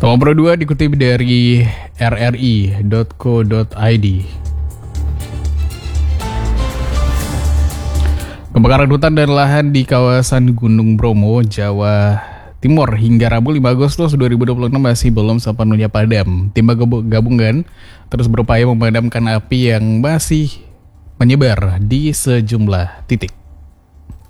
Nomor 2 dikutip dari rri.co.id. Kebakaran hutan dan lahan di kawasan Gunung Bromo, Jawa Timur hingga Rabu 5 Agustus 2026 masih belum sepenuhnya padam. Tim gabungan terus berupaya memadamkan api yang masih menyebar di sejumlah titik.